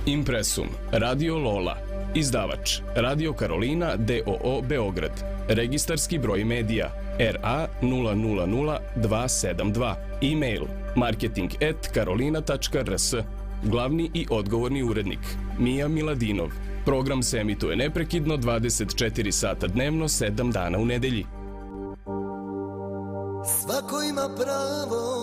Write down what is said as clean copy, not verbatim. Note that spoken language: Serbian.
Impresum, Radio Lola, izdavač Radio Karolina DOO Beograd, registarski broj medija RA 000272, e-mail marketing@karolina.rs, glavni i odgovorni urednik Mija Miladinov. Program se emituje neprekidno 24 sata dnevno, 7 dana u nedelji. Svako ima pravo